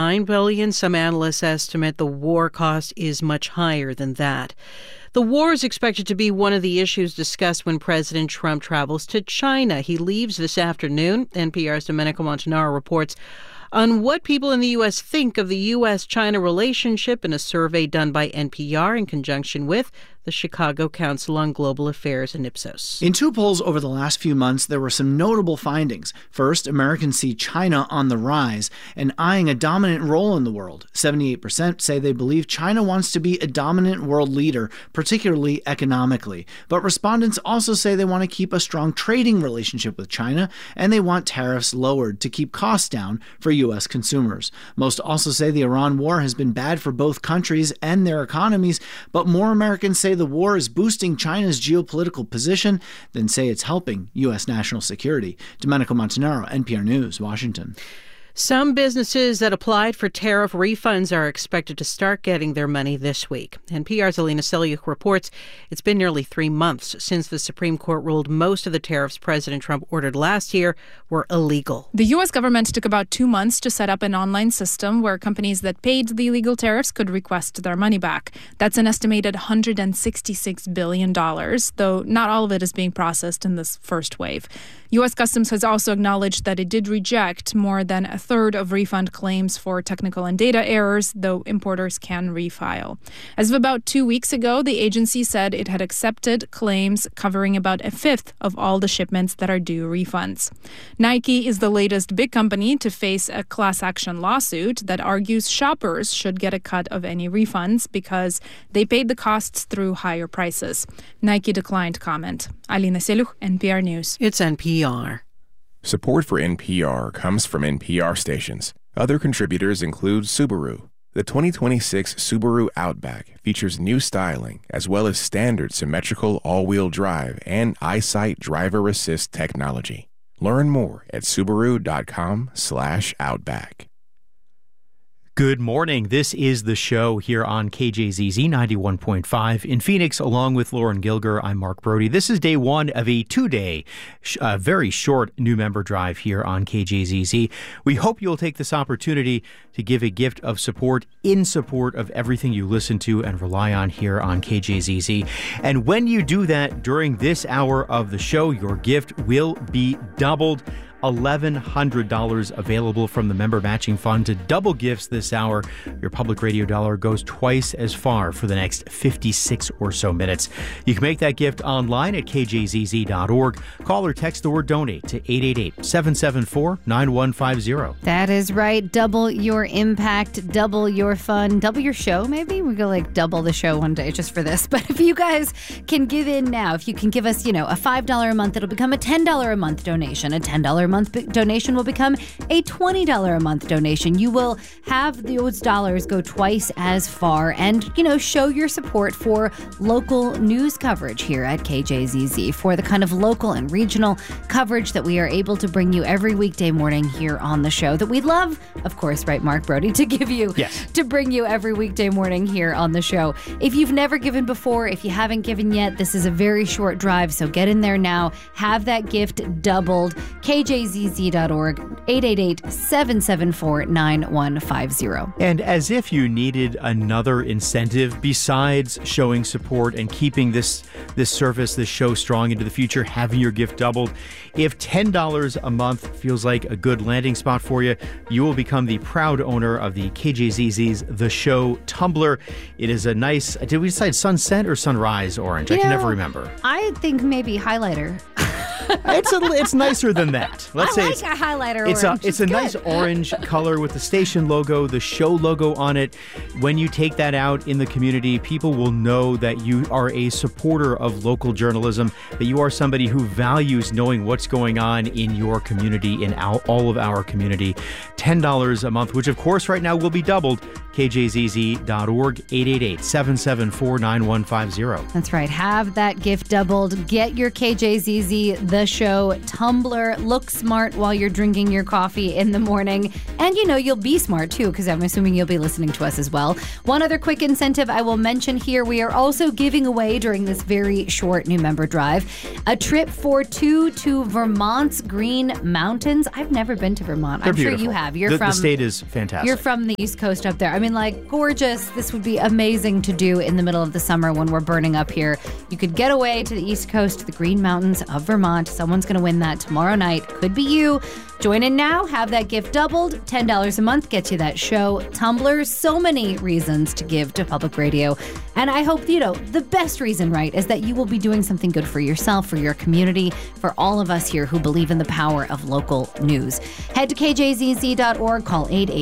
$9 billion. Some analysts estimate the war cost is much higher than that. The war is expected to be one of the issues discussed when President Trump travels to China. He leaves this afternoon. NPR's Domenico Montanaro reports on what people in the U.S. think of the U.S.-China relationship in a survey done by NPR in conjunction with the Chicago Council on Global Affairs and Ipsos. In two polls over the last few months, there were some notable findings. First, Americans see China on the rise and eyeing a dominant role in the world. 78% say they believe China wants to be a dominant world leader, particularly economically. But respondents also say they want to keep a strong trading relationship with China, and they want tariffs lowered to keep costs down for U.S. consumers. Most also say the Iran war has been bad for both countries and their economies, but more Americans say the war is boosting China's geopolitical position than say it's helping U.S. national security. Domenico Montanaro, NPR News, Washington. Some businesses that applied for tariff refunds are expected to start getting their money this week. NPR's Alina Selyukh reports it's been nearly 3 months since the Supreme Court ruled most of the tariffs President Trump ordered last year were illegal. The U.S. government took about 2 months to set up an online system where companies that paid the illegal tariffs could request their money back. That's an estimated $166 billion, though not all of it is being processed in this first wave. U.S. Customs has also acknowledged that it did reject more than a third of refund claims for technical and data errors, though importers can refile. As of about 2 weeks ago, the agency said it had accepted claims covering about a fifth of all the shipments that are due refunds. Nike is the latest big company to face a class action lawsuit that argues shoppers should get a cut of any refunds because they paid the costs through higher prices. Nike declined comment. Alina Selyukh, NPR News. It's NPR. Support for NPR comes from NPR stations. Other contributors include Subaru. The 2026 Subaru Outback features new styling as well as standard symmetrical all-wheel drive and EyeSight driver assist technology. Learn more at Subaru.com/Outback. Good morning. This is The Show here on KJZZ 91.5 in Phoenix, along with Lauren Gilger. I'm Mark Brody. This is day one of a 2-day, very short new member drive here on KJZZ. We hope you'll take this opportunity to give a gift of support in support of everything you listen to and rely on here on KJZZ. And when you do that during this hour of the show, your gift will be doubled. $1,100 available from the member matching fund. To double gifts this hour, your public radio dollar goes twice as far for the next 56 or so minutes. You can make that gift online at kjzz.org. Call or text the word donate to 888-774-9150. That is right. Double your impact, double your fun, double your show. Maybe we go double the show one day just for this. But if you guys can give in now, if you can give us, a $5 a month, it'll become a $10 a month donation. A $10 a month donation will become a $20 a month donation. You will have those dollars go twice as far and, show your support for local news coverage here at KJZZ, for the kind of local and regional coverage that we are able to bring you every weekday morning here on the show that we love, of course, right, Mark Brody, to give you, to bring you every weekday morning here on the show. If you've never given before, if you haven't given yet, this is a very short drive, so get in there now. Have that gift doubled. KJZZ.org, 888-774-9150. And as if you needed another incentive besides showing support and keeping this service, this show strong into the future, having your gift doubled, if $10 a month feels like a good landing spot for you, you will become the proud owner of the KJZZ's The Show tumbler. It is a nice, did we decide sunset or sunrise orange? I can never remember. I think maybe highlighter. It's nicer than that. Let's say a highlighter orange. It's a nice orange color with the station logo, the show logo on it. When you take that out in the community, people will know that you are a supporter of local journalism, that you are somebody who values knowing what's going on in your community, in all of our community. $10 a month, which of course right now will be doubled kjzz.org, 888-774-9150. That's right. Have that gift doubled. Get your KJZZ The Show tumbler. Look smart while you're drinking your coffee in the morning. And, you'll be smart, too, because I'm assuming you'll be listening to us as well. One other quick incentive I will mention here. We are also giving away during this very short new member drive a trip for two to Vermont's Green Mountains. I've never been to Vermont. They're I'm beautiful. sure you have. The state is fantastic. You're from the East Coast up there. I mean, gorgeous. This would be amazing to do in the middle of the summer when we're burning up here. You could get away to the East Coast, to the Green Mountains of Vermont. Someone's going to win that tomorrow night. Could be you. Join in now. Have that gift doubled. $10 a month gets you that show tumbler. So many reasons to give to public radio. And I hope, the best reason, right, is that you will be doing something good for yourself, for your community, for all of us here who believe in the power of local news. Head to kjzz.org. Call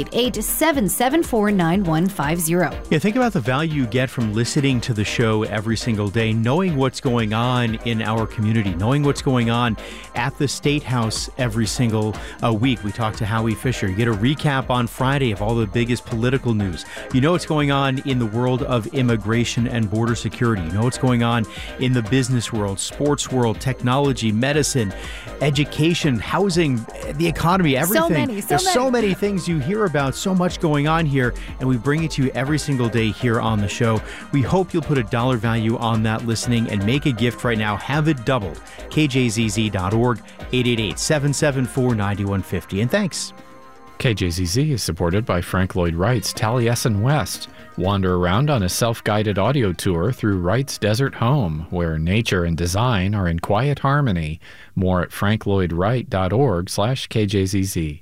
888-774-9150. Yeah, think about the value you get from listening to the show every single day, knowing what's going on in our community, knowing what's going on at the State House every single week. We talk to Howie Fisher. You get a recap on Friday of all the biggest political news. You know what's going on in the world of immigration and border security. You know what's going on in the business world, sports world, technology, medicine, education, housing, the economy, everything. There's so many things you hear about, so much going on here, and we bring it to you every single day here on the show. We hope you'll put a dollar value on that listening and make a gift right now. Have it doubled. kjzz.org, 888-774-9150. And thanks. KJZZ is supported by Frank Lloyd Wright's Taliesin West. Wander around on a self-guided audio tour through Wright's Desert Home, where nature and design are in quiet harmony. More at franklloydwright.org/KJZZ.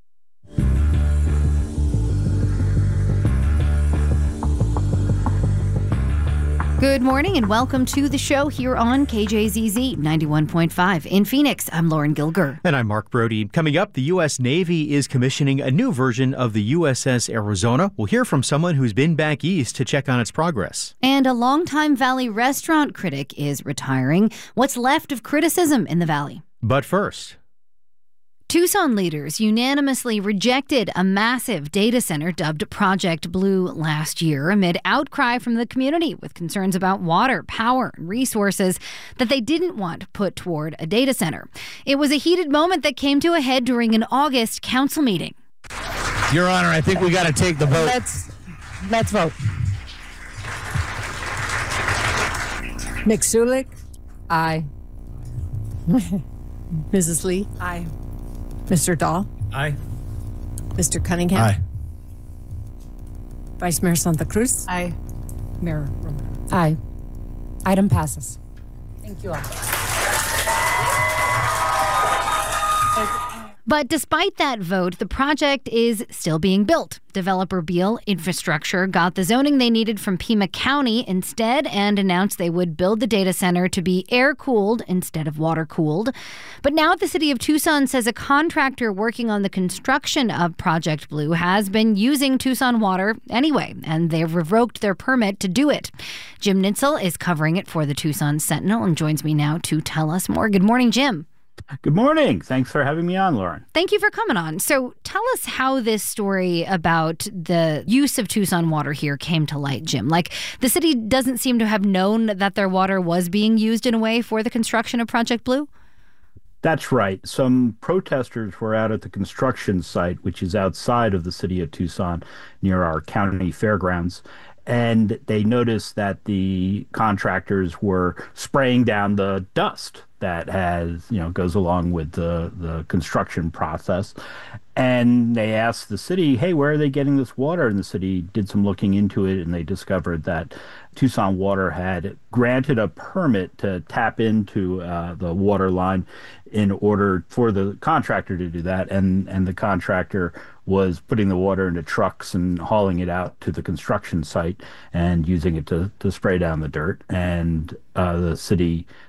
Good morning and welcome to the show here on KJZZ 91.5 in Phoenix. I'm Lauren Gilger. And I'm Mark Brody. Coming up, the U.S. Navy is commissioning a new version of the USS Arizona. We'll hear from someone who's been back east to check on its progress. And a longtime Valley restaurant critic is retiring. What's left of criticism in the Valley? But first, Tucson leaders unanimously rejected a massive data center dubbed Project Blue last year amid outcry from the community with concerns about water, power, and resources that they didn't want put toward a data center. It was a heated moment that came to a head during an August council meeting. Your Honor, I think we got to take the vote. Let's vote. McSulik? Aye. Mrs. Lee? Aye. Mr. Dahl? Aye. Mr. Cunningham? Aye. Vice Mayor Santa Cruz? Aye. Mayor Romero? Aye. Item passes. Thank you all. But despite that vote, the project is still being built. Developer Beal Infrastructure got the zoning they needed from Pima County instead and announced they would build the data center to be air-cooled instead of water-cooled. But now the city of Tucson says a contractor working on the construction of Project Blue has been using Tucson water anyway, and they've revoked their permit to do it. Jim Nitzel is covering it for the Tucson Sentinel and joins me now to tell us more. Good morning, Jim. Good morning. Thanks for having me on, Lauren. Thank you for coming on. So tell us how this story about the use of Tucson water here came to light, Jim. The city doesn't seem to have known that their water was being used in a way for the construction of Project Blue? That's right. Some protesters were out at the construction site, which is outside of the city of Tucson, near our county fairgrounds. And they noticed that the contractors were spraying down the dust that goes along with the construction process. And they asked the city, hey, where are they getting this water? And the city did some looking into it, and they discovered that Tucson Water had granted a permit to tap into the water line in order for the contractor to do that. And the contractor was putting the water into trucks and hauling it out to the construction site and using it to spray down the dirt. And the city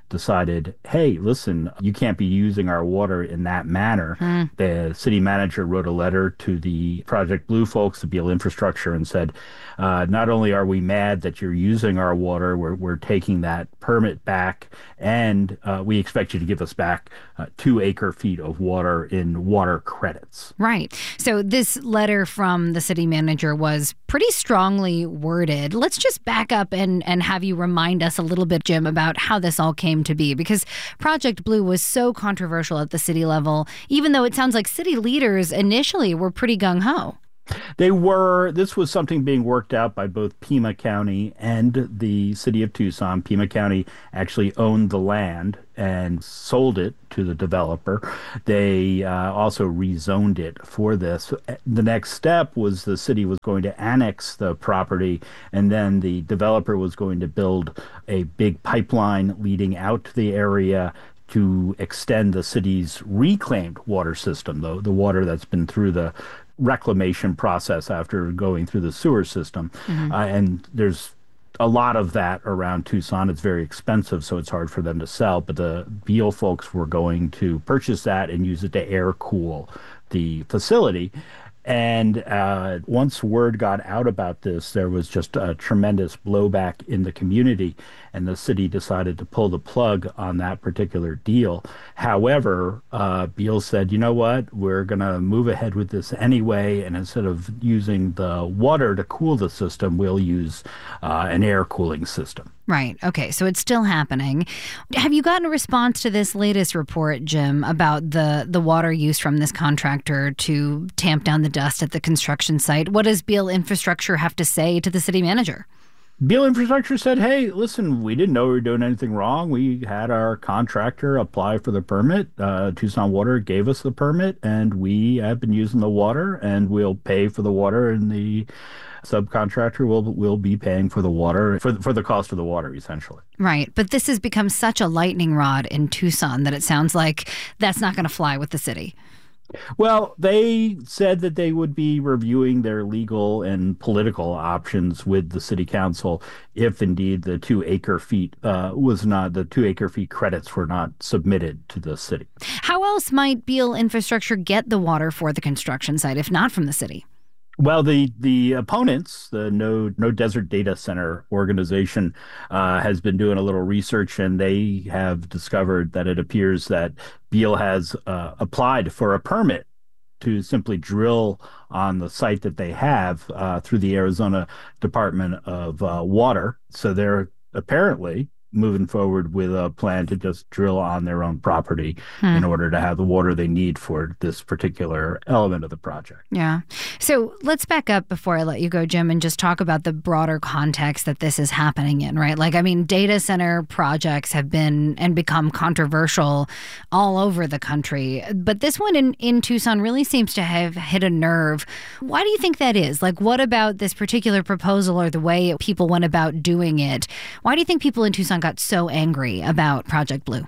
decided, hey, listen, you can't be using our water in that manner. The city manager wrote a letter to the Project Blue folks, the Beale Infrastructure, and said, not only are we mad that you're using our water, we're taking that permit back, and we expect you to give us back 2 acre-feet of water in water credits. Right. So this letter from the city manager was pretty strongly worded. Let's just back up and have you remind us a little bit, Jim, about how this all came to be, because Project Blue was so controversial at the city level, even though it sounds like city leaders initially were pretty gung-ho. They were. This was something being worked out by both Pima County and the city of Tucson. Pima County actually owned the land and sold it to the developer. They also rezoned it for this. The next step was the city was going to annex the property, and then the developer was going to build a big pipeline leading out to the area to extend the city's reclaimed water system, the water that's been through the reclamation process after going through the sewer system. And there's a lot of that around Tucson. It's very expensive, so it's hard for them to sell. But the Beale folks were going to purchase that and use it to air cool the facility. And once word got out about this, there was just a tremendous blowback in the community, and the city decided to pull the plug on that particular deal. However, Beale said, you know what, we're going to move ahead with this anyway, and instead of using the water to cool the system, we'll use an air cooling system. Right. Okay. So it's still happening. Have you gotten a response to this latest report, Jim, about the water use from this contractor to tamp down the dust at the construction site? What does Beale Infrastructure have to say to the city manager? Beale Infrastructure said, hey, listen, we didn't know we were doing anything wrong. We had our contractor apply for the permit. Tucson Water gave us the permit, and we have been using the water, and we'll pay for the water, and the subcontractor will be paying for the water, for the cost of the water, essentially. Right. But this has become such a lightning rod in Tucson that it sounds like that's not going to fly with the city. Well, they said that they would be reviewing their legal and political options with the city council if indeed the 2 acre-feet the 2 acre-feet credits were not submitted to the city. How else might Beale Infrastructure get the water for the construction site if not from the city? Well, the opponents, the No Desert Data Center organization, has been doing a little research, and they have discovered that it appears that Beale has applied for a permit to simply drill on the site that they have through the Arizona Department of Water. So they're apparently moving forward with a plan to just drill on their own property in order to have the water they need for this particular element of the project. Yeah. So let's back up before I let you go, Jim, and just talk about the broader context that this is happening in, right? Like, I mean, data center projects have been and become controversial all over the country. But this one in Tucson really seems to have hit a nerve. Why do you think that is? Like, what about this particular proposal or the way people went about doing it? Why do you think people in Tucson got so angry about Project Blue?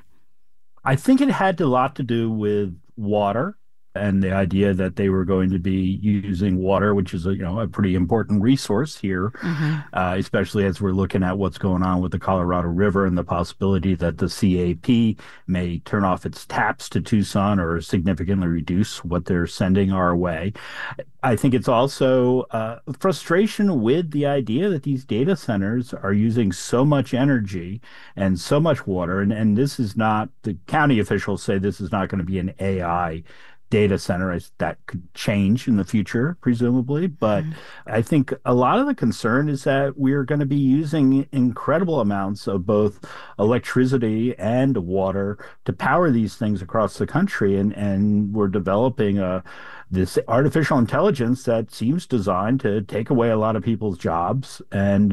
I think it had a lot to do with water and the idea that they were going to be using water, which is a pretty important resource here, especially as we're looking at what's going on with the Colorado River and the possibility that the CAP may turn off its taps to Tucson or significantly reduce what they're sending our way. I think it's also frustration with the idea that these data centers are using so much energy and so much water. And this is not, the county officials say this is not going to be an AI data center. That could change in the future, presumably. But I think a lot of the concern is that we're going to be using incredible amounts of both electricity and water to power these things across the country. And we're developing this artificial intelligence that seems designed to take away a lot of people's jobs and,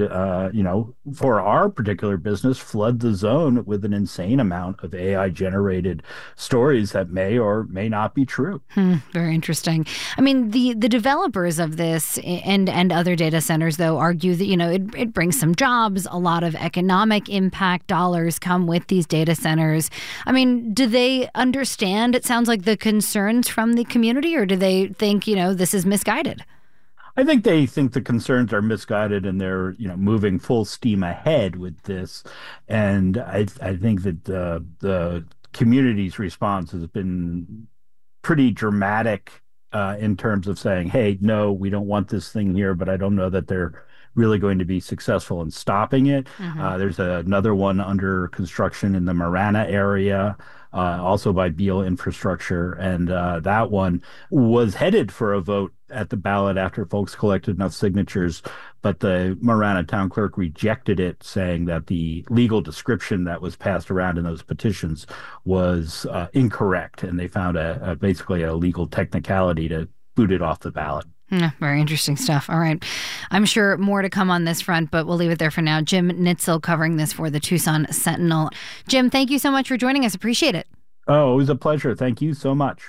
for our particular business, flood the zone with an insane amount of AI-generated stories that may or may not be true. Very interesting. I mean, the developers of this and other data centers, though, argue that, it brings some jobs, a lot of economic impact dollars come with these data centers. I mean, do they understand, it sounds like, the concerns from the community, or do they think, this is misguided? I think they think the concerns are misguided and they're, moving full steam ahead with this. And I think that the community's response has been pretty dramatic in terms of saying, hey, no, we don't want this thing here, but I don't know that they're really going to be successful in stopping it. There's another one under construction in the Marana area, also by Beale Infrastructure. And that one was headed for a vote at the ballot after folks collected enough signatures. But the Marana town clerk rejected it, saying that the legal description that was passed around in those petitions was incorrect. And they found basically a legal technicality to boot it off the ballot. Very interesting stuff. All right. I'm sure more to come on this front, but we'll leave it there for now. Jim Nitzel covering this for the Tucson Sentinel. Jim, thank you so much for joining us. Appreciate it. Oh, it was a pleasure. Thank you so much.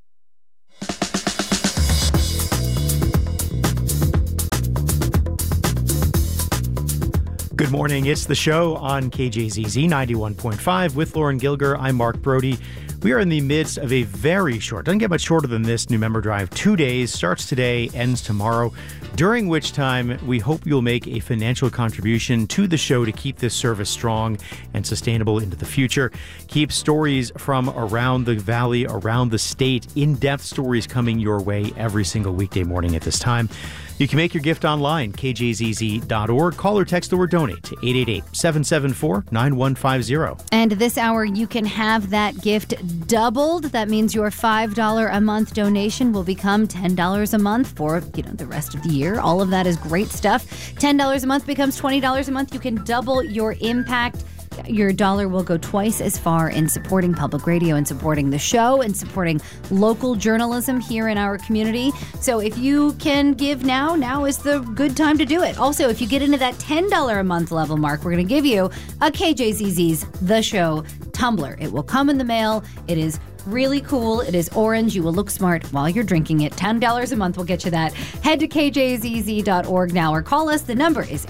Good morning. It's the show on KJZZ 91.5 with Lauren Gilger. I'm Mark Brody. We are in the midst of a very short, doesn't get much shorter than this, New Member Drive. 2 days, starts today, ends tomorrow, during which time we hope you'll make a financial contribution to the show to keep this service strong and sustainable into the future. Keep stories from around the valley, around the state, in-depth stories coming your way every single weekday morning at this time. You can make your gift online, kjzz.org. Call or text the word donate to 888-774-9150. And this hour, you can have that gift doubled. That means your $5 a month donation will become $10 a month for, the rest of the year. All of that is great stuff. $10 a month becomes $20 a month. You can double your impact. Your dollar will go twice as far in supporting public radio and supporting the show and supporting local journalism here in our community. So if you can give now is the good time to do it. Also, if you get into that $10 a month level, Mark, we're going to give you a KJZZ's The Show tumbler. It will come in the mail. It is really cool. It is orange. You will look smart while you're drinking it. $10 a month will get you that. Head to kjzz.org now or call us. The number is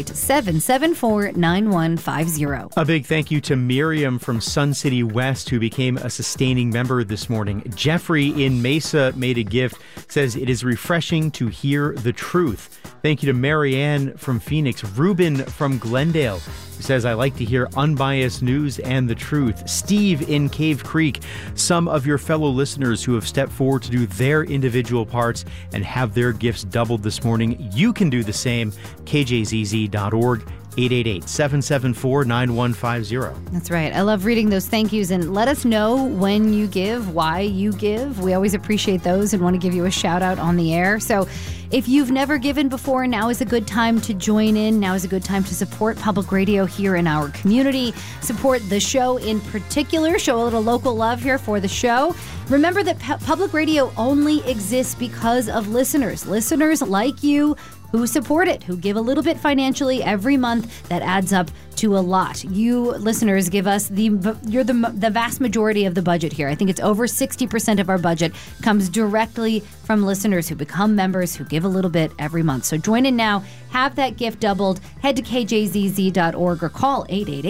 888-774-9150. A big thank you to Miriam from Sun City West, who became a sustaining member this morning. Jeffrey in Mesa made a gift, says it is refreshing to hear the truth. Thank you to Marianne from Phoenix. Ruben from Glendale, who says, I like to hear unbiased news and the truth. Steve in Cave Creek, some of your fellow listeners who have stepped forward to do their individual parts and have their gifts doubled this morning. You can do the same. kjzz.org. 888-774-9150. That's right. I love reading those thank yous, and let us know when you give, why you give. We always appreciate those and want to give you a shout out on the air. So if you've never given before, now is a good time to join in. Now is a good time to support public radio here in our community. Support the show in particular. Show a little local love here for the show. Remember that public radio only exists because of listeners. Listeners like you who support it, who give a little bit financially every month. That adds up to a lot. You listeners give us the vast majority of the budget here. I think it's over 60% of our budget comes directly from listeners who become members, who give a little bit every month. So join in now. Have that gift doubled. Head to kjzz.org or call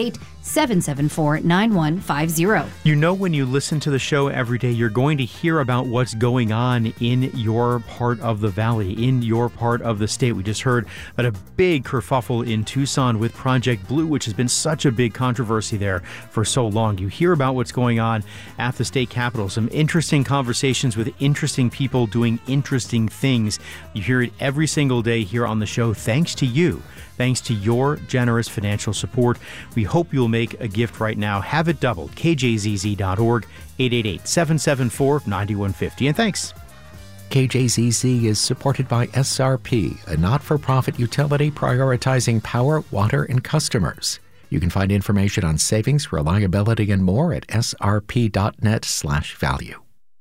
888-774-9150. You know, when you listen to the show every day, you're going to hear about what's going on in your part of the valley, in your part of the state. We just heard about a big kerfuffle in Tucson with Project Blue, which has been such a big controversy there for so long. You hear about what's going on at the state capitol, some interesting conversations with interesting people doing interesting things. You hear it every single day here on the show. Thanks to you. Thanks to your generous financial support. We hope you'll make a gift right now. Have it doubled. kjzz.org, 888-774-9150. And thanks. KJZZ is supported by SRP, a not-for-profit utility prioritizing power, water, and customers. You can find information on savings, reliability, and more at srp.net/value.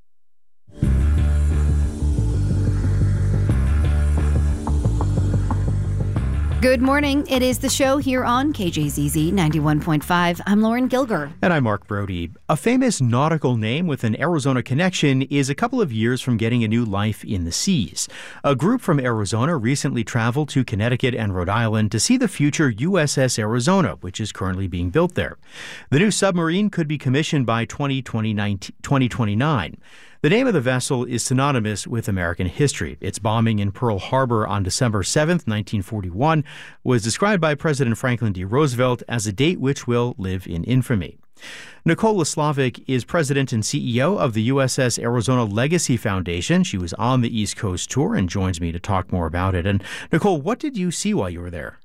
Good morning. It is the show here on KJZZ 91.5. I'm Lauren Gilger. And I'm Mark Brody. A famous nautical name with an Arizona connection is a couple of years from getting a new life in the seas. A group from Arizona recently traveled to Connecticut and Rhode Island to see the future USS Arizona, which is currently being built there. The new submarine could be commissioned by 2029. The name of the vessel is synonymous with American history. Its bombing in Pearl Harbor on December 7th, 1941, was described by President Franklin D. Roosevelt as a date which will live in infamy. Nicole LaSlavic is president and CEO of the USS Arizona Legacy Foundation. She was on the East Coast tour and joins me to talk more about it. And Nicole, what did you see while you were there?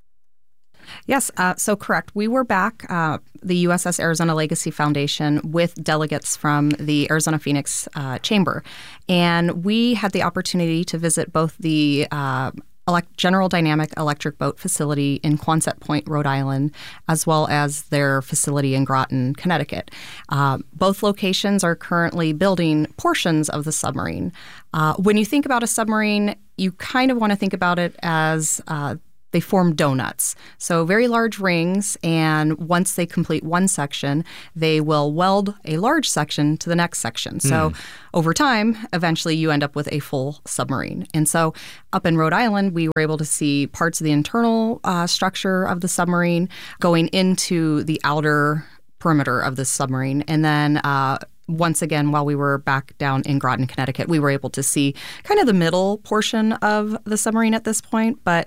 Yes, so correct. We were back, the USS Arizona Legacy Foundation, with delegates from the Arizona Phoenix Chamber. And we had the opportunity to visit both the General Dynamic Electric Boat facility in Quonset Point, Rhode Island, as well as their facility in Groton, Connecticut. Both locations are currently building portions of the submarine. When you think about a submarine, you kind of want to think about it as they form donuts. So very large rings, and once they complete one section, they will weld a large section to the next section. So over time, eventually you end up with a full submarine. And so up in Rhode Island, we were able to see parts of the internal structure of the submarine going into the outer perimeter of the submarine. And then once again, while we were back down in Groton, Connecticut, we were able to see kind of the middle portion of the submarine at this point. But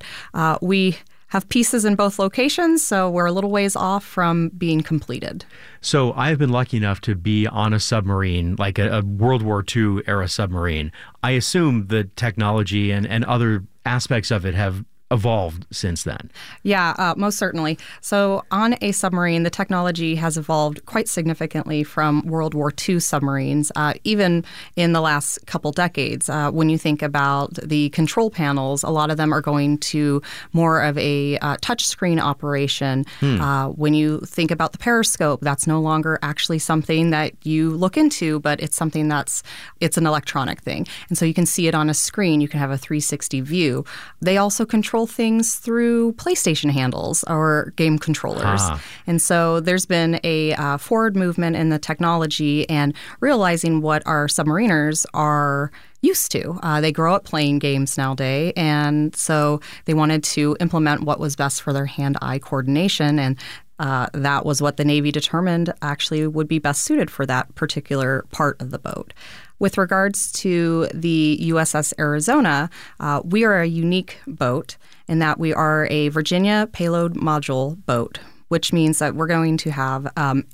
we have pieces in both locations, so we're a little ways off from being completed. So I've been lucky enough to be on a submarine, like a World War II era submarine. I assume the technology and other aspects of it have evolved since then. Yeah, most certainly. So on a submarine, the technology has evolved quite significantly from World War II submarines, even in the last couple decades. When you think about the control panels, a lot of them are going to more of a touchscreen operation. When you think about the periscope, that's no longer actually something that you look into, but it's something it's an electronic thing. And so you can see it on a screen. You can have a 360 view. They also control things through PlayStation handles or game controllers. And so there's been a forward movement in the technology and realizing what our submariners are used to. They grow up playing games nowadays, and so they wanted to implement what was best for their hand-eye coordination, and that was what the Navy determined actually would be best suited for that particular part of the boat. With regards to the USS Arizona, we are a unique boat in that we are a Virginia payload module boat, which means that we're going to have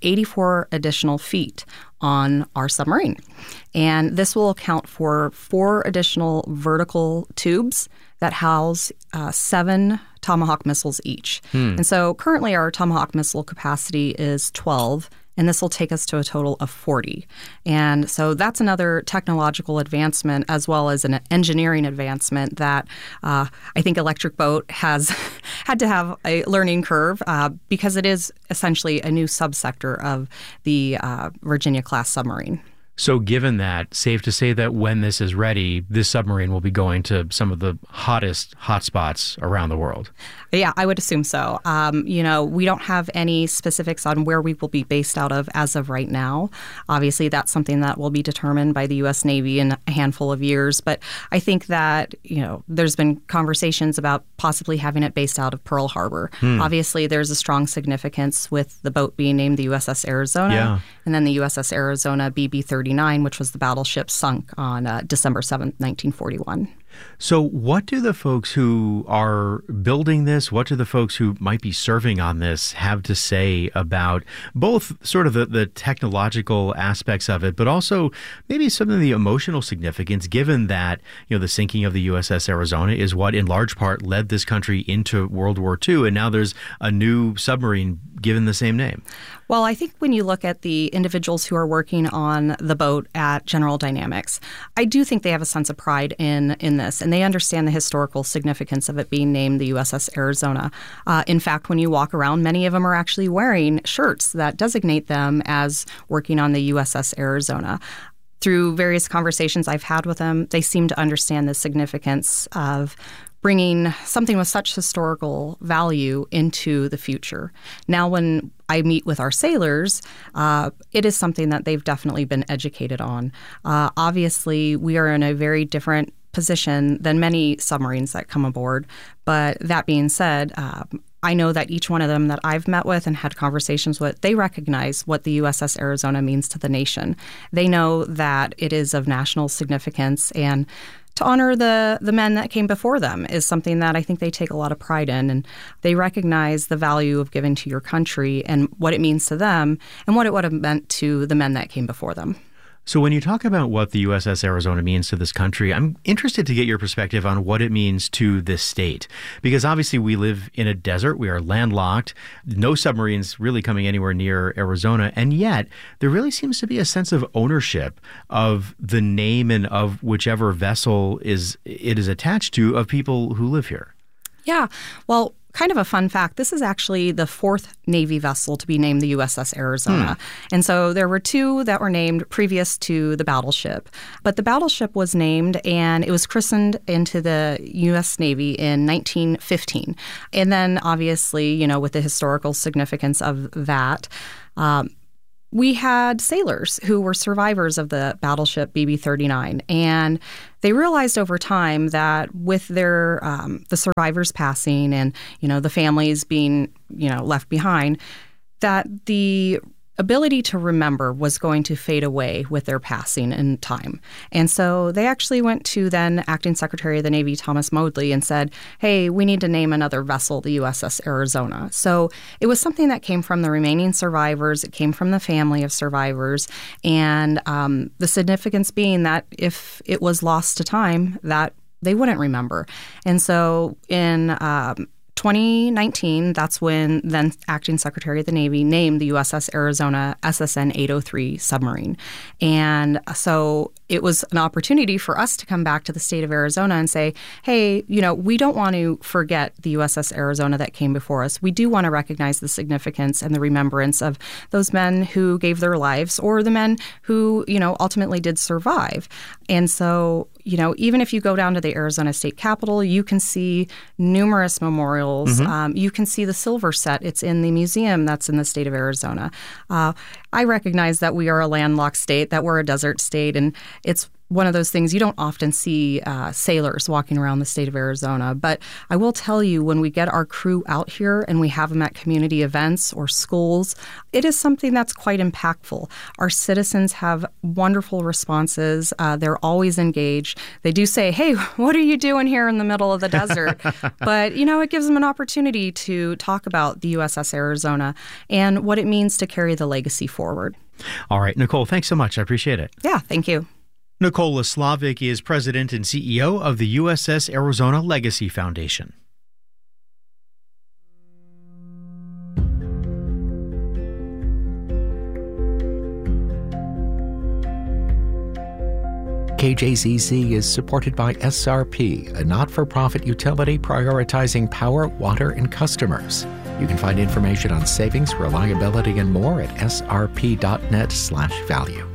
84 additional feet on our submarine. And this will account for 4 additional vertical tubes that house 7 Tomahawk missiles each. And so currently our Tomahawk missile capacity is 12, and this will take us to a total of 40. And so that's another technological advancement as well as an engineering advancement that I think Electric Boat has had to have a learning curve because it is essentially a new subsector of the Virginia-class submarine. So given that, safe to say that when this is ready, this submarine will be going to some of the hottest hotspots around the world. Yeah, I would assume so. We don't have any specifics on where we will be based out of as of right now. Obviously, that's something that will be determined by the U.S. Navy in a handful of years. But I think that, there's been conversations about possibly having it based out of Pearl Harbor. Obviously, there's a strong significance with the boat being named the USS Arizona, and then the USS Arizona BB-39, which was the battleship sunk on December 7th, 1941. So what do the folks who are building this, what do the folks who might be serving on this have to say about both sort of the technological aspects of it, but also maybe some of the emotional significance, given that, the sinking of the USS Arizona is what in large part led this country into World War II, and now there's a new submarine given the same name? Well, I think when you look at the individuals who are working on the boat at General Dynamics, I do think they have a sense of pride in this, and they understand the historical significance of it being named the USS Arizona. In fact, when you walk around, many of them are actually wearing shirts that designate them as working on the USS Arizona. Through various conversations I've had with them, they seem to understand the significance of bringing something with such historical value into the future. Now, when I meet with our sailors, it is something that they've definitely been educated on. Obviously, we are in a very different position than many submarines that come aboard. But that being said, I know that each one of them that I've met with and had conversations with, they recognize what the USS Arizona means to the nation. They know that it is of national significance, and to honor the men that came before them is something that I think they take a lot of pride in. And they recognize the value of giving to your country and what it means to them and what it would have meant to the men that came before them. So when you talk about what the USS Arizona means to this country, I'm interested to get your perspective on what it means to this state. Because obviously we live in a desert. We are landlocked. No submarines really coming anywhere near Arizona. And yet there really seems to be a sense of ownership of the name and of whichever vessel it is attached to of people who live here. Yeah. Well, kind of a fun fact, this is actually the fourth Navy vessel to be named the USS Arizona. And so there were two that were named previous to the battleship. But the battleship was named and it was christened into the U.S. Navy in 1915. And then obviously, you know, with the historical significance of that, we had sailors who were survivors of the battleship BB-39, and they realized over time that with their the survivors passing and, you know, the families being, you know, left behind, that the ability to remember was going to fade away with their passing in time. And so they actually went to then Acting Secretary of the Navy Thomas Modly and said, hey, we need to name another vessel the USS Arizona. So it was something that came from the remaining survivors. It came from the family of survivors. And the significance being that if it was lost to time, that they wouldn't remember. And so in 2019, that's when then Acting Secretary of the Navy named the USS Arizona SSN 803 submarine. And so it was an opportunity for us to come back to the state of Arizona and say, hey, you know, we don't want to forget the USS Arizona that came before us. We do want to recognize the significance and the remembrance of those men who gave their lives or the men who, you know, ultimately did survive. And so, you know, even if you go down to the Arizona State Capitol, you can see numerous memorials. You can see the silver set. It's in the museum that's in the state of Arizona. I recognize that we are a landlocked state, that we're a desert state, and it's one of those things you don't often see sailors walking around the state of Arizona. But I will tell you, when we get our crew out here and we have them at community events or schools, it is something that's quite impactful. Our citizens have wonderful responses. They're always engaged. They do say, hey, what are you doing here in the middle of the desert? But, you know, it gives them an opportunity to talk about the USS Arizona and what it means to carry the legacy forward. All right, Nicole, thanks so much. I appreciate it. Yeah, thank you. Nicole Slavik is president and CEO of the USS Arizona Legacy Foundation. KJZZ is supported by SRP, a not-for-profit utility prioritizing power, water, and customers. You can find information on savings, reliability, and more at srp.net/value.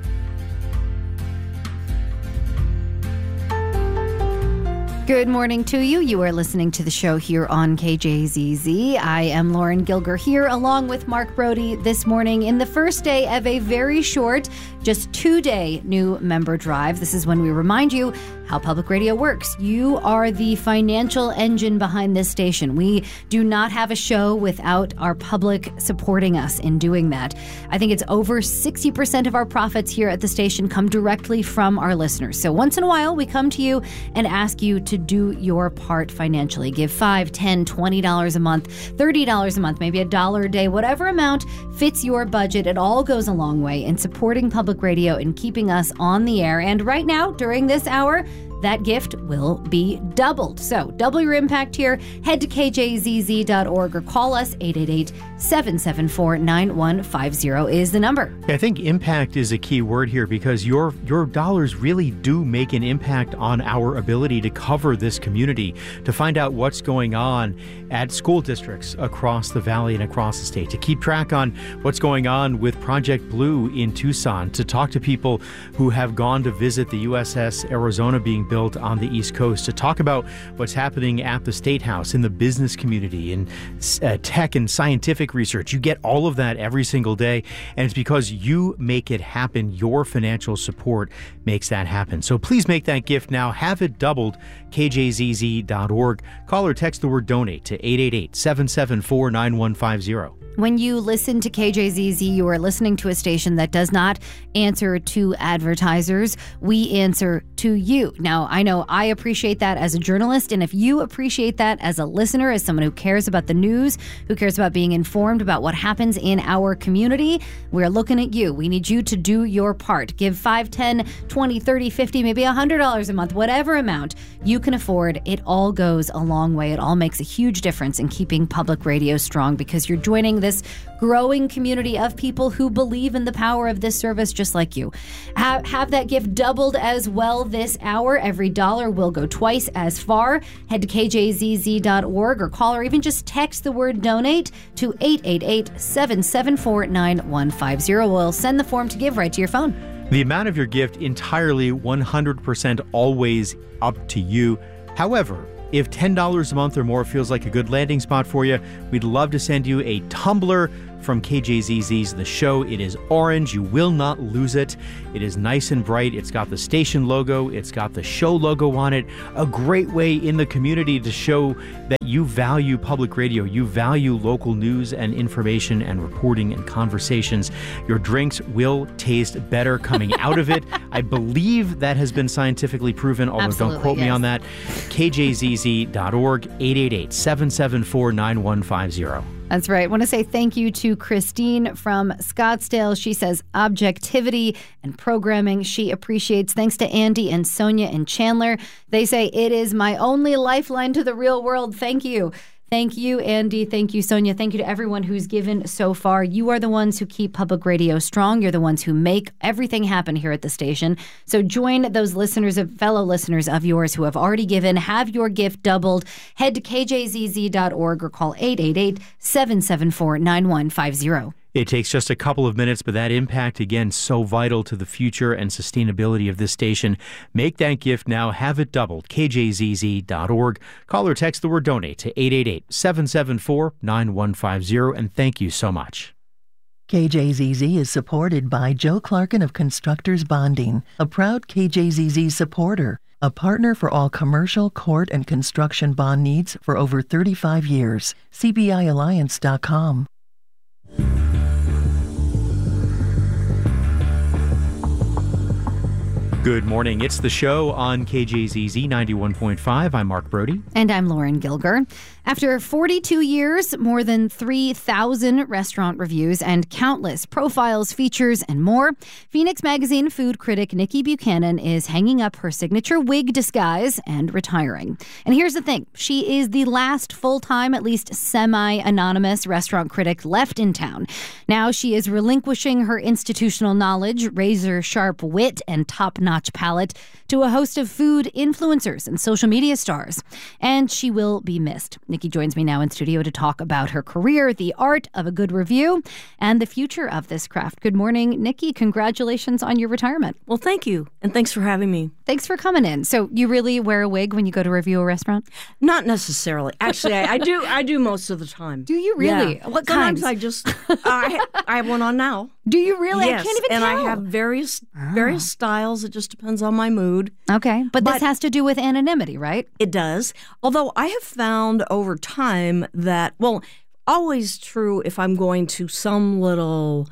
Good morning to you. You are listening to the show here on KJZZ. I am Lauren Gilger here along with Mark Brody this morning in the first day of a very short, just 2-day new member drive. This is when we remind you how public radio works. You are the financial engine behind this station. We do not have a show without our public supporting us in doing that. I think it's over 60% of our profits here at the station come directly from our listeners. So once in a while, we come to you and ask you to do your part financially. Give $5, $10, $20 a month, $30 a month, maybe $1 a day, whatever amount fits your budget. It all goes a long way in supporting public radio and keeping us on the air. And right now, during this hour, that gift will be doubled. So double your impact here. Head to kjzz.org or call us 888-774-9150 is the number. I think impact is a key word here because your dollars really do make an impact on our ability to cover this community, to find out what's going on at school districts across the valley and across the state, to keep track on what's going on with Project Blue in Tucson, to talk to people who have gone to visit the USS Arizona being built on the East Coast to talk about what's happening at the State House, in the business community, in tech and scientific research. You get all of that every single day, and it's because you make it happen. Your financial support makes that happen. So please make that gift now. Have it doubled. KJZZ.org. Call or text the word donate to 888-774-9150. When you listen to KJZZ, you are listening to a station that does not answer to advertisers. We answer to you. Now, I know I appreciate that as a journalist, and if you appreciate that as a listener, as someone who cares about the news, who cares about being informed about what happens in our community, we're looking at you. We need you to do your part. Give $5, $10, $20, $30, $50, maybe $100 a month, whatever amount you can afford. It all goes a long way. It all makes a huge difference in keeping public radio strong, because you're joining this growing community of people who believe in the power of this service just like you. Have that gift doubled as well this hour. Every dollar will go twice as far. Head to kjzz.org or call or even just text the word donate to 888-774-9150. We'll send the form to give right to your phone. The amount of your gift entirely 100% always up to you. However, if $10 a month or more feels like a good landing spot for you, we'd love to send you a tumbler from KJZZ's The Show. It is orange. You will not lose it. It is nice and bright. It's got the station logo. It's got the show logo on it. A great way in the community to show that you value public radio. You value local news and information and reporting and conversations. Your drinks will taste better coming out of it. I believe that has been scientifically proven, although Absolutely, don't quote me on that. KJZZ.org, 888-774-9150. That's right. I want to say thank you to Christine from Scottsdale. She says objectivity and programming she appreciates. Thanks to Andy and Sonia and Chandler. They say it is my only lifeline to the real world. Thank you. Thank you, Andy. Thank you, Sonia. Thank you to everyone who's given so far. You are the ones who keep public radio strong. You're the ones who make everything happen here at the station. So join those fellow listeners of yours who have already given. Have your gift doubled. Head to kjzz.org or call 888-774-9150. It takes just a couple of minutes, but that impact, again, so vital to the future and sustainability of this station. Make that gift now. Have it doubled. KJZZ.org. Call or text the word donate to 888-774-9150. And thank you so much. KJZZ is supported by Joe Clarkin of Constructors Bonding, a proud KJZZ supporter, a partner for all commercial, court, and construction bond needs for over 35 years. CBIalliance.com. Good morning. It's The Show on KJZZ 91.5. I'm Mark Brody. And I'm Lauren Gilger. After 42 years, more than 3,000 restaurant reviews, and countless profiles, features, and more, Phoenix Magazine food critic Nikki Buchanan is hanging up her signature wig disguise and retiring. And here's the thing. She is the last full-time, at least semi-anonymous restaurant critic left in town. Now she is relinquishing her institutional knowledge, razor-sharp wit, and top-notch palate to a host of food influencers and social media stars. And she will be missed. Nikki joins me now in studio to talk about her career, the art of a good review, and the future of this craft. Good morning, Nikki. Congratulations on your retirement. Well, thank you, and thanks for having me. Thanks for coming in. So you really wear a wig when you go to review a restaurant? Not necessarily. Actually, I do most of the time. Do you really? Yeah. What Sometimes kinds? I have one on now. Do you really? Yes, I can't even and tell. I have various styles. It just depends on my mood. Okay, but this has to do with anonymity, right? It does. Although I have found over time that, well, always true if I'm going to some little,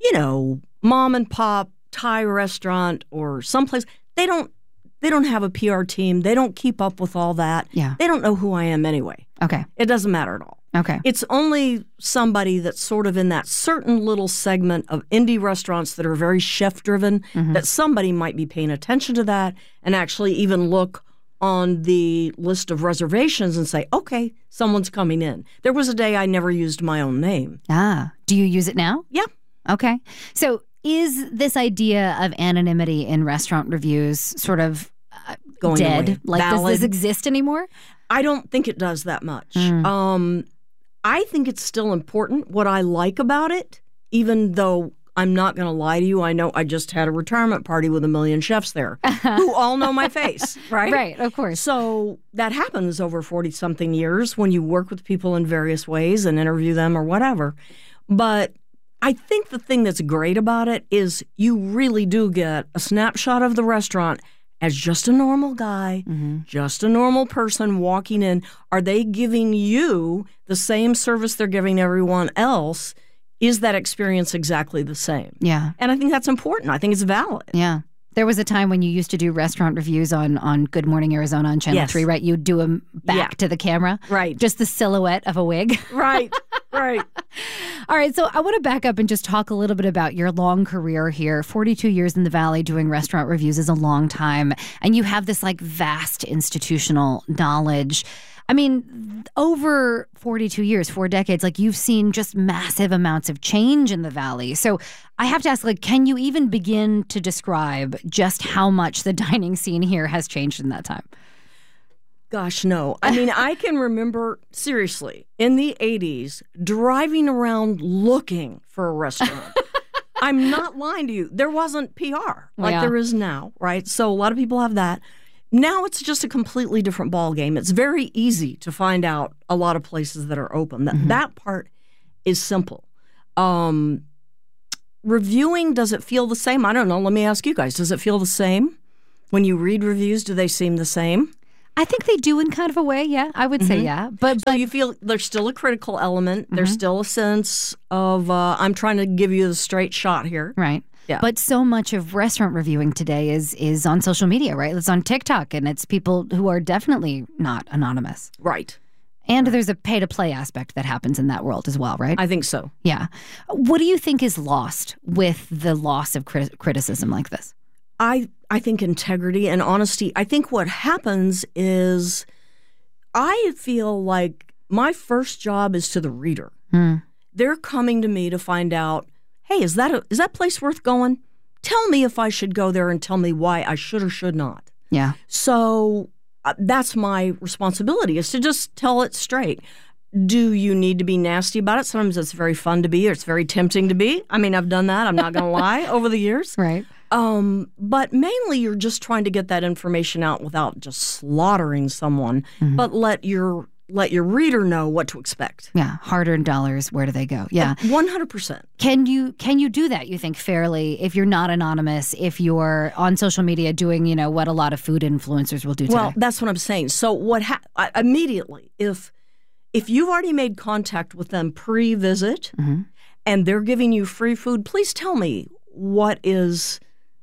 mom and pop Thai restaurant or someplace, they don't have a PR team. They don't keep up with all that. Yeah. They don't know who I am anyway. Okay. It doesn't matter at all. Okay. It's only somebody that's sort of in that certain little segment of indie restaurants that are very chef-driven, that somebody might be paying attention to that and actually even look on the list of reservations and say, okay, someone's coming in. There was a day I never used my own name. Ah, do you use it now? Yeah. Okay. So is this idea of anonymity in restaurant reviews sort of Going dead? away. Like, Valid. does this exist anymore? I don't think it does that much. I think it's still important. What I like about it, even though I'm not going to lie to you. I know I just had a retirement party with 1 million chefs there who all know my face, right? Right, of course. So that happens over 40-something years when you work with people in various ways and interview them or whatever. But I think the thing that's great about it is you really do get a snapshot of the restaurant as just a normal guy, just a normal person walking in. Are they giving you the same service they're giving everyone else? Is that experience exactly the same? Yeah. And I think that's important. I think it's valid. Yeah. There was a time when you used to do restaurant reviews on Good Morning Arizona on Channel 3, right? You'd do them back to the camera. Right. Just the silhouette of a wig. Right. Right. All right. So I want to back up and just talk a little bit about your long career here. 42 years in the Valley doing restaurant reviews is a long time. And you have this like vast institutional knowledge. I mean, over 42 years, 4 decades, like you've seen just massive amounts of change in the Valley. So I have to ask, like, can you even begin to describe just how much the dining scene here has changed in that time? Gosh, no. I mean, I can remember, seriously, in the 80s, driving around looking for a restaurant. I'm not lying to you. There wasn't PR like there is now, right? So a lot of people have that. Now it's just a completely different ballgame. It's very easy to find out a lot of places that are open. That part is simple. Reviewing, does it feel the same? I don't know. Let me ask you guys. Does it feel the same? When you read reviews, do they seem the same? I think they do in kind of a way, yeah. I would say, yeah. But so you feel there's still a critical element. There's still a sense of, I'm trying to give you the straight shot here. Right. Yeah. But so much of restaurant reviewing today is on social media, right? It's on TikTok, and it's people who are definitely not anonymous. Right. And there's a pay-to-play aspect that happens in that world as well, right? I think so. Yeah. What do you think is lost with the loss of criticism like this? I think integrity and honesty. I think what happens is I feel like my first job is to the reader. They're coming to me to find out, hey, is that place worth going? Tell me if I should go there and tell me why I should or should not. Yeah. So that's my responsibility, is to just tell it straight. Do you need to be nasty about it? Sometimes it's very fun to be, or it's very tempting to be. I mean, I've done that. I'm not going to lie over the years. Right. But mainly you're just trying to get that information out without just slaughtering someone, but let your reader know what to expect. Yeah, hard-earned dollars, where do they go? Yeah. 100%. Can you do that, you think, fairly, if you're not anonymous, if you're on social media doing, what a lot of food influencers will do today? Well, that's what I'm saying. So immediately, if you've already made contact with them pre-visit and they're giving you free food, please tell me what is,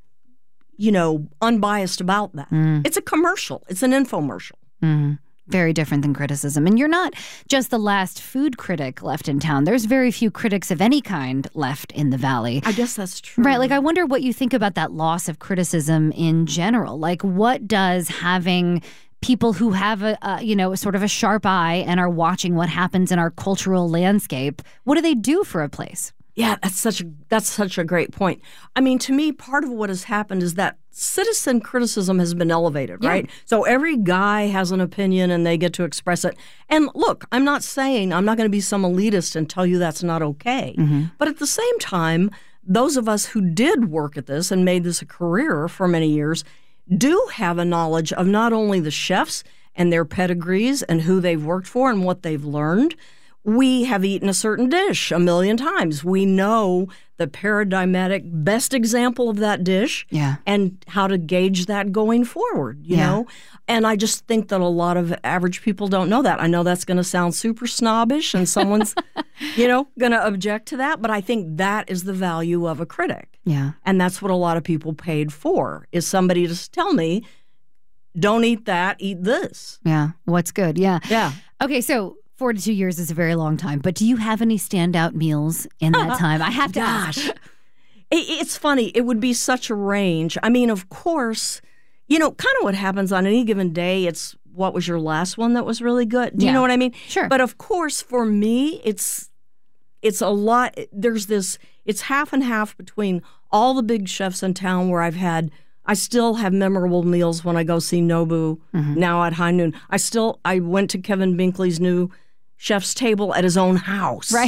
unbiased about that. It's a commercial. It's an infomercial. Very different than criticism. And you're not just the last food critic left in town. There's very few critics of any kind left in the Valley. I guess that's true. Right. Like, I wonder what you think about that loss of criticism in general. Like, what does having people who have sort of a sharp eye and are watching what happens in our cultural landscape, what do they do for a place? Yeah, that's such a great point. I mean, to me, part of what has happened is that citizen criticism has been elevated, right? So every guy has an opinion and they get to express it. And look, I'm not saying I'm not going to be some elitist and tell you that's not okay. But at the same time, those of us who did work at this and made this a career for many years do have a knowledge of not only the chefs and their pedigrees and who they've worked for and what they've learned. We have eaten a certain dish 1 million times. We know the paradigmatic best example of that dish and how to gauge that going forward, you know? And I just think that a lot of average people don't know that. I know that's going to sound super snobbish and someone's, going to object to that, but I think that is the value of a critic. Yeah. And that's what a lot of people paid for, is somebody to tell me, don't eat that, eat this. Yeah. What's good? Yeah. Yeah. Okay, so 42 years is a very long time, but do you have any standout meals in that time? I have to ask. It's funny. It would be such a range. I mean, of course, kind of what happens on any given day, it's what was your last one that was really good? Do you know what I mean? Sure. But of course, for me, it's a lot. There's this, it's half and half between all the big chefs in town where I still have memorable meals when I go see Nobu now at High Noon. I went to Kevin Binkley's new chef's table at his own house. Right.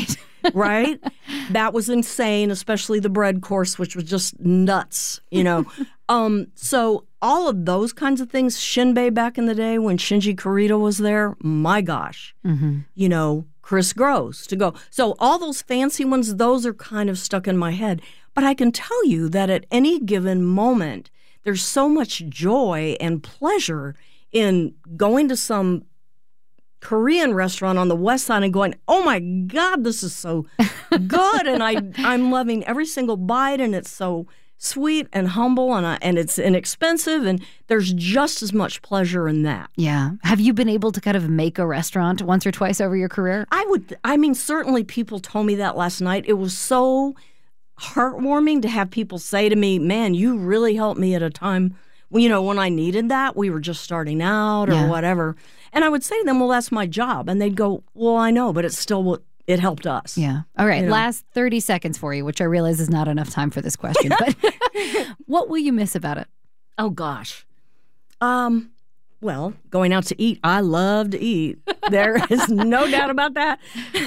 right? That was insane, especially the bread course, which was just nuts, So all of those kinds of things, Shinbei back in the day when Shinji Kurita was there, my gosh, Chris Gross to go. So all those fancy ones, those are kind of stuck in my head. But I can tell you that at any given moment, there's so much joy and pleasure in going to some Korean restaurant on the west side and going, oh my God, this is so good. And I'm loving every single bite, and it's so sweet and humble, and it's inexpensive, and there's just as much pleasure in that. Yeah. Have you been able to kind of make a restaurant once or twice over your career? Certainly people told me that last night. It was so heartwarming to have people say to me, man, you really helped me at a time, when I needed that. We were just starting out or whatever. And I would say to them, well, that's my job. And they'd go, well, I know, but it's still what it helped us. Yeah. All right. Last 30 seconds for you, which I realize is not enough time for this question. But what will you miss about it? Oh, gosh. Well, going out to eat. I love to eat. There is no doubt about that.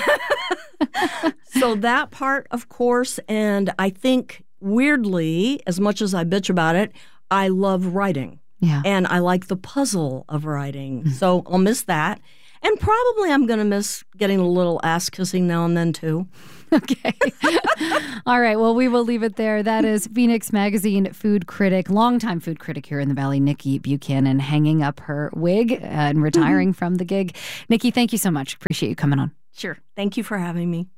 So that part, of course. And I think, weirdly, as much as I bitch about it, I love writing. Yeah. And I like the puzzle of writing. So I'll miss that. And probably I'm going to miss getting a little ass kissing now and then, too. Okay. All right. Well, we will leave it there. That is Phoenix Magazine food critic, longtime food critic here in the Valley, Nikki Buchanan, hanging up her wig and retiring from the gig. Nikki, thank you so much. Appreciate you coming on. Sure. Thank you for having me.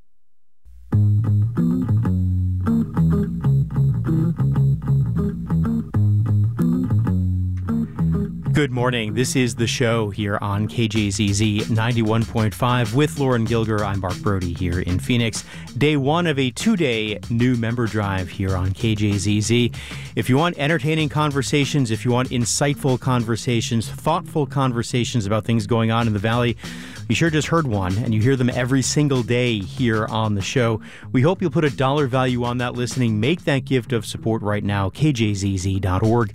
Good morning. This is The Show here on KJZZ 91.5 with Lauren Gilger. I'm Mark Brody here in Phoenix. Day one of a two-day new member drive here on KJZZ. If you want entertaining conversations, if you want insightful conversations, thoughtful conversations about things going on in the Valley, you sure just heard one, and you hear them every single day here on the show. We hope you'll put a dollar value on that listening. Make that gift of support right now. KJZZ.org,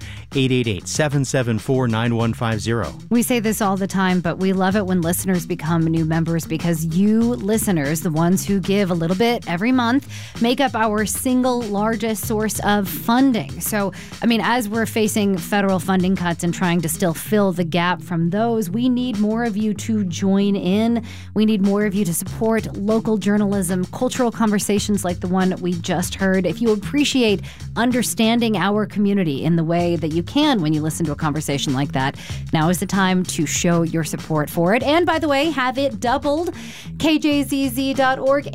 888-774-9150. We say this all the time, but we love it when listeners become new members because you listeners, the ones who give a little bit every month, make up our single largest source of funding. So, as we're facing federal funding cuts and trying to still fill the gap from those, we need more of you to join in. We need more of you to support local journalism, cultural conversations like the one we just heard. If you appreciate understanding our community in the way that you can when you listen to a conversation like that, now is the time to show your support for it. And by the way, have it doubled. KJZZ.org,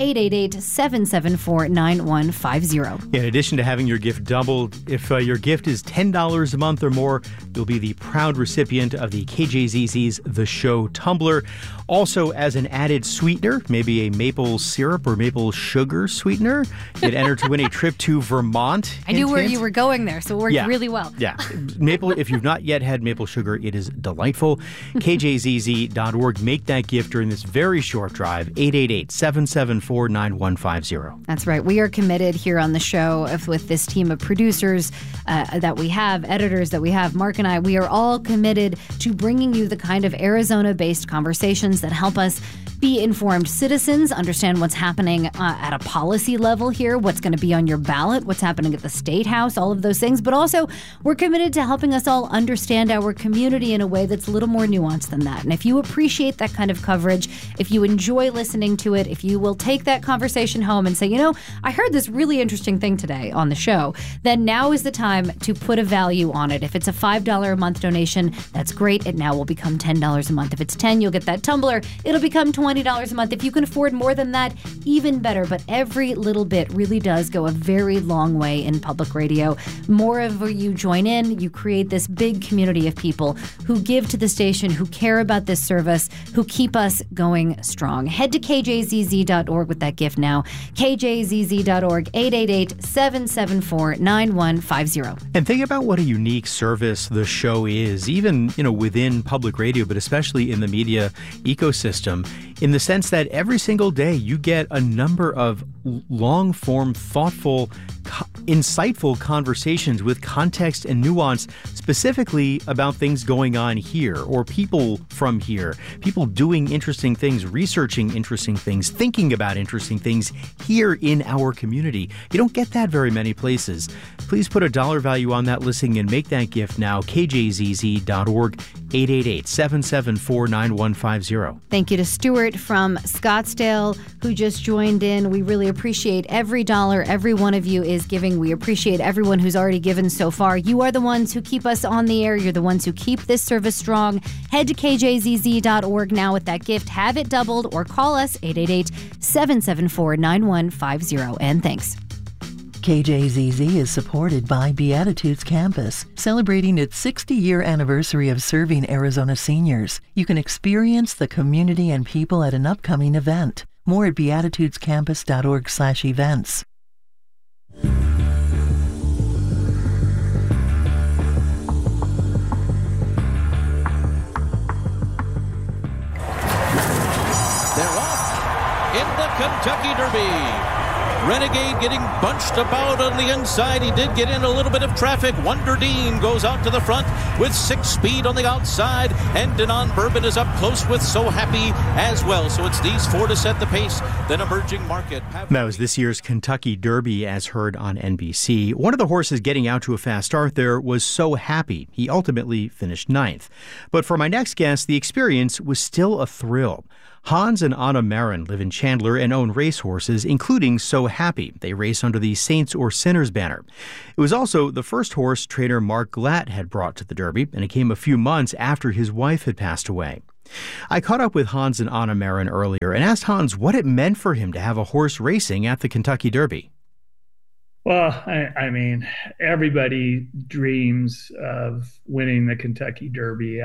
888-774-9150. In addition to having your gift doubled, if your gift is $10 a month or more, you'll be the proud recipient of the KJZZ's The Show tumbler. Also, as an added sweetener, maybe a maple syrup or maple sugar sweetener, you'd enter to win a trip to Vermont. I knew where you were going there, so it worked really well. Yeah. Maple, if you've not yet had maple sugar, it is delightful. KJZZ.org. Make that gift during this very short drive, 888-774-9150. That's right. We are committed here on the show with this team of producers that we have, editors that we have, Mark and I. We are all committed to bringing you the kind of Arizona-based conversations that help us be informed citizens, understand what's happening at a policy level here, what's going to be on your ballot, what's happening at the State House, all of those things. But also, we're committed to helping us all understand our community in a way that's a little more nuanced than that. And if you appreciate that kind of coverage, if you enjoy listening to it, if you will take that conversation home and say, I heard this really interesting thing today on the show, then now is the time to put a value on it. If it's a $5 a month donation, that's great. It now will become $10 a month. If it's $10, you'll get that tumbler. It'll become $20 a month. If you can afford more than that, even better. But every little bit really does go a very long way in public radio. More of you join in, you create this big community of people who give to the station, who care about this service, who keep us going strong. Head to KJZZ.org with that gift now. KJZZ.org, 888-774-9150. And think about what a unique service the show is, even, within public radio, but especially in the media ecosystem, in the sense that every single day you get a number of long-form, thoughtful insightful conversations with context and nuance, specifically about things going on here or people from here, people doing interesting things, researching interesting things, thinking about interesting things here in our community. You don't get that very many places. Please put a dollar value on that listing and make that gift now. KJZZ.org, 888-774-9150. Thank you to Stuart from Scottsdale who just joined in. We really appreciate every dollar every one of you is giving. We appreciate everyone who's already given so far. You are the ones who keep us on the air. You're the ones who keep this service strong. Head to kjzz.org now with that gift. Have it doubled or call us 888-774-9150. And thanks. KJZZ is supported by Beatitudes Campus, celebrating its 60-year anniversary of serving Arizona seniors. You can experience the community and people at an upcoming event. More at beatitudescampus.org/events. They're off in the Kentucky Derby. Renegade getting bunched about on the inside. He did get in a little bit of traffic. Wonder Dean goes out to the front with 6 speed on the outside. And Denon Bourbon is up close with So Happy as well. So it's these 4 to set the pace. Then Emerging Market. That was this year's Kentucky Derby as heard on NBC. One of the horses getting out to a fast start there was So Happy. He ultimately finished 9th. But for my next guest, the experience was still a thrill. Hans and Anna Marin live in Chandler and own racehorses, including So Happy. They race under the Saints or Sinners banner. It was also the first horse trainer Mark Glatt had brought to the Derby, and it came a few months after his wife had passed away. I caught up with Hans and Anna Marin earlier and asked Hans what it meant for him to have a horse racing at the Kentucky Derby. Well, I mean, everybody dreams of winning the Kentucky Derby.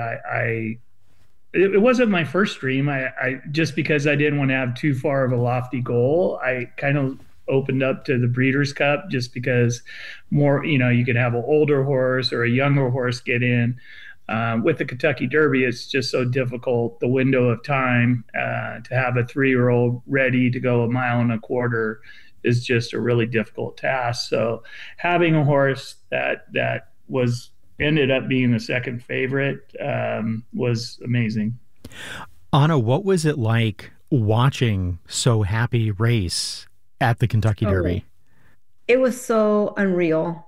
It wasn't my first dream. I just because I didn't want to have too far of a lofty goal, I kind of opened up to the Breeders' Cup just because more, you could have an older horse or a younger horse get in. With the Kentucky Derby, it's just so difficult. The window of time to have a 3-year-old ready to go 1.25 miles is just a really difficult task. So having a horse that ended up being the second favorite was amazing. Anna, what was it like watching So Happy race at the Kentucky Derby? It was so unreal.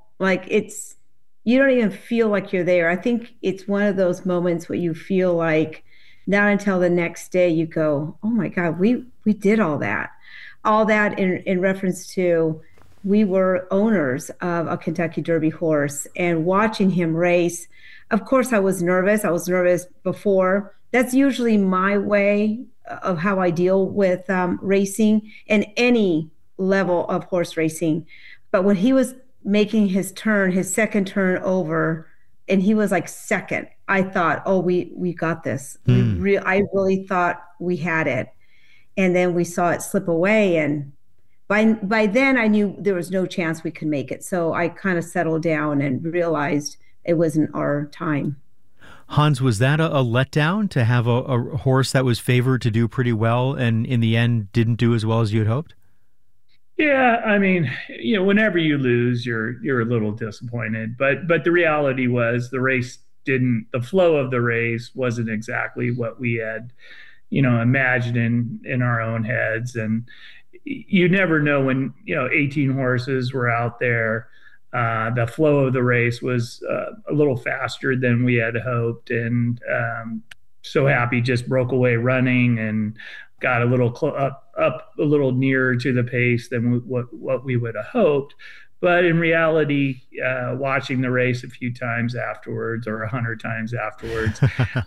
You don't even feel like you're there. I think it's one of those moments where you feel like not until the next day you go, oh my God, we did all that. All that in reference to we were owners of a Kentucky Derby horse, and watching him race, of course, I was nervous. I was nervous before. That's usually my way of how I deal with racing and any level of horse racing. But when he was making his second turn over, and he was like second, I thought, oh, we got this. I really thought we had it. And then we saw it slip away, and by then I knew there was no chance we could make it. So I kind of settled down and realized it wasn't our time. Hans, was that a letdown to have a horse that was favored to do pretty well and in the end didn't do as well as you had hoped? Yeah, I mean, whenever you lose, you're a little disappointed. But the reality was the flow of the race wasn't exactly what we had, imagined in our own heads. And you never know when 18 horses were out there. The flow of the race was a little faster than we had hoped, and So Happy just broke away running and got a little up a little nearer to the pace than what we would have hoped. But in reality, watching the race a few times afterwards, or 100 times afterwards,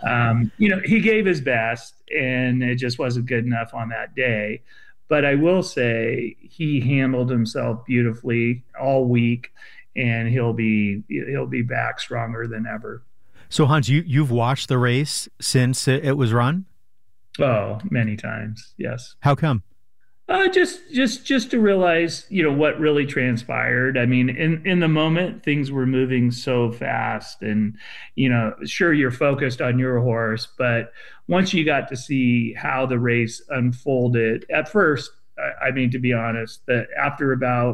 he gave his best, and it just wasn't good enough on that day. But I will say he handled himself beautifully all week, and he'll be back stronger than ever. So Hans, you've watched the race since it was run? Oh, many times, yes. How come? Just to realize, what really transpired. I mean, in the moment, things were moving so fast, and, sure, you're focused on your horse, but once you got to see how the race unfolded, at first, I mean, to be honest, that after about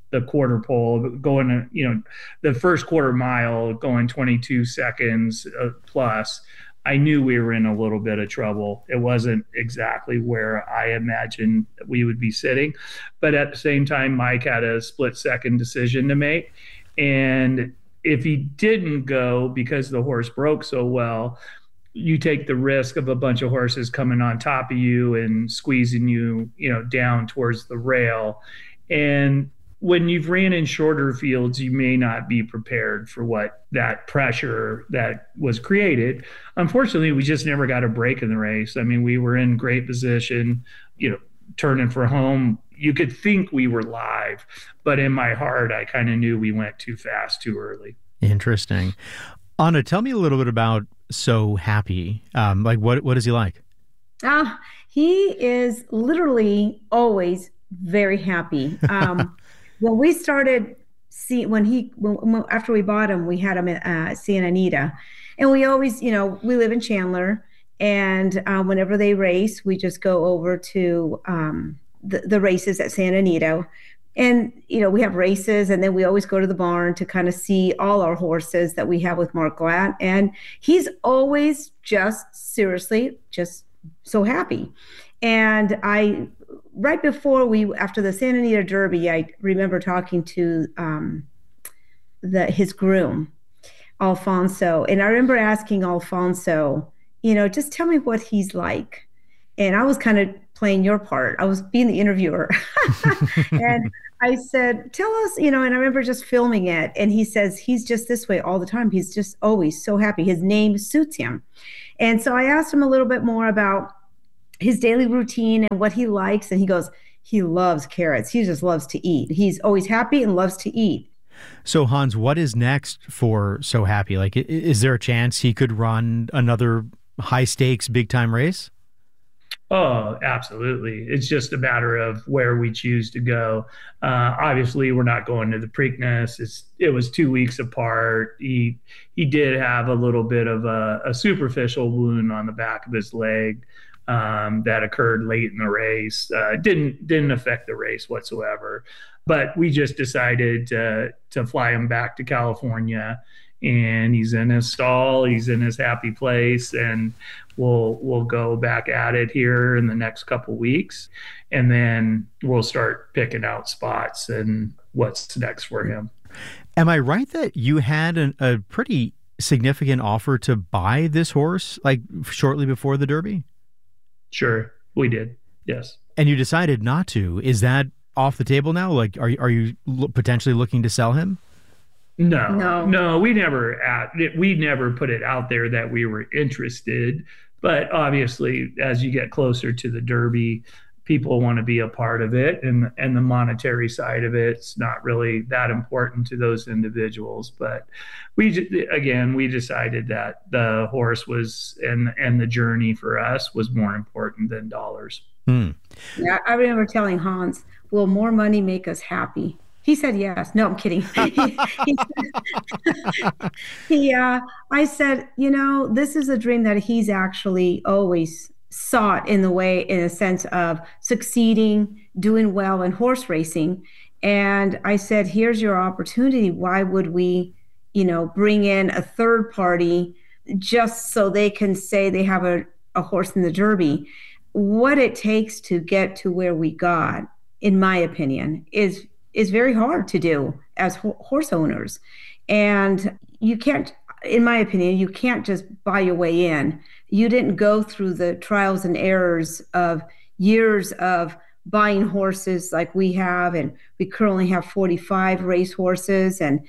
the quarter pole going, the first quarter mile going 22 seconds plus, I knew we were in a little bit of trouble. It wasn't exactly where I imagined we would be sitting. But at the same time, Mike had a split-second decision to make. And if he didn't go because the horse broke so well, you take the risk of a bunch of horses coming on top of you and squeezing you, down towards the rail. And when you've ran in shorter fields, you may not be prepared for what that pressure that was created. Unfortunately, we just never got a break in the race. I mean, we were in great position, turning for home. You could think we were live, but in my heart, I kind of knew we went too fast, too early. Interesting. Anna, tell me a little bit about So Happy. What is he like? He is literally always very happy. When we started after we bought him, we had him at Santa Anita, and we always, we live in Chandler, and whenever they race, we just go over to the races at Santa Anita, and we have races, and then we always go to the barn to kind of see all our horses that we have with Mark Glatt, and he's always just so happy. And right before after the Santa Anita Derby, I remember talking to his groom, Alfonso. And I remember asking Alfonso, just tell me what he's like. And I was kind of playing your part. I was being the interviewer. And I said, tell us, and I remember just filming it. And he says, he's just this way all the time. He's just always so happy. His name suits him. And so I asked him a little bit more about his daily routine and what he likes. And he goes, he loves carrots. He just loves to eat. He's always happy and loves to eat. So Hans, what is next for So Happy? Is there a chance he could run another high stakes, big time race? Oh, absolutely. It's just a matter of where we choose to go. Obviously, we're not going to the Preakness. It was 2 weeks apart. He did have a little bit of a superficial wound on the back of his leg. That occurred late in the race. Didn't affect the race whatsoever, but we just decided to fly him back to California, and he's in his stall, he's in his happy place, and we'll go back at it here in the next couple weeks, and then we'll start picking out spots and what's next for him. Am I right that you had a pretty significant offer to buy this horse shortly before the Derby? Sure, we did. Yes. And you decided not to. Is that off the table now? Are you potentially looking to sell him? No. We never put it out there that we were interested. But obviously, as you get closer to the Derby, people want to be a part of it, and the monetary side of it's not really that important to those individuals. But we decided that the horse was and the journey for us was more important than dollars. Yeah, I remember telling Hans, "Will more money make us happy?" He said yes. No, I'm kidding. I said, this is a dream that he's actually always sought in a sense of succeeding, doing well in horse racing. And I said, here's your opportunity. Why would we, bring in a third party just so they can say they have a horse in the Derby? What it takes to get to where we got, in my opinion, is very hard to do as horse owners. And you can't, in my opinion, you can't just buy your way in. You didn't go through the trials and errors of years of buying horses like we have, and we currently have 45 race horses, and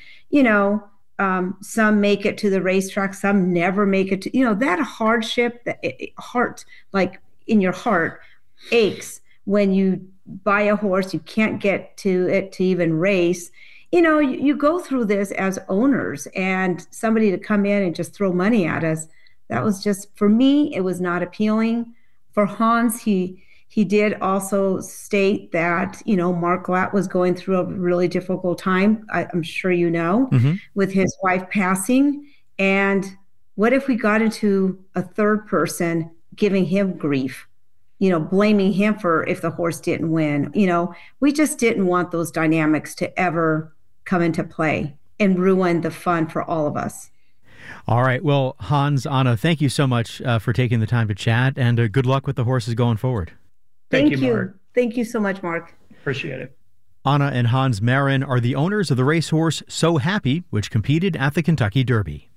some make it to the racetrack, some never make it to, that hardship, like in your heart aches when you buy a horse, you can't get to it to even race. You go through this as owners, and somebody to come in and just throw money at us, that was just, for me, it was not appealing. For Hans, he did also state that, Mark Glatt was going through a really difficult time, I'm sure with his wife passing. And what if we got into a third person giving him grief? blaming him for if the horse didn't win. We just didn't want those dynamics to ever come into play and ruin the fun for all of us. All right. Well, Hans, Anna, thank you so much for taking the time to chat, and good luck with the horses going forward. Thank you, Mark. Thank you so much, Mark. Appreciate it. Anna and Hans Marin are the owners of the racehorse So Happy, which competed at the Kentucky Derby.